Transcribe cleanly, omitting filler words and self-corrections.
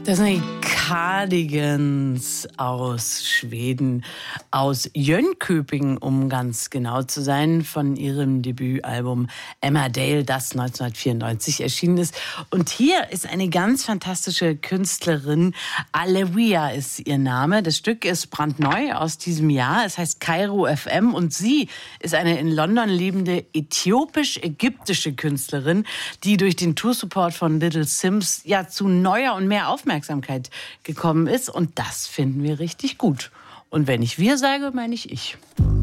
Das sind die Cardigans aus Schweden, aus Jönköping, um ganz genau zu sein, von ihrem Debütalbum Emmerdale, das 1994 erschienen ist. Und hier ist eine ganz fantastische Künstlerin, Alewia ist ihr Name. Das Stück ist brandneu aus diesem Jahr. Es heißt Kairo FM und sie ist eine in London lebende äthiopisch-ägyptische Künstlerin, die durch den Toursupport von Little Sims ja zu neuer und mehr Aufmerksamkeit gekommen ist. Und das finden wir richtig gut. Und wenn ich wir sage, meine ich.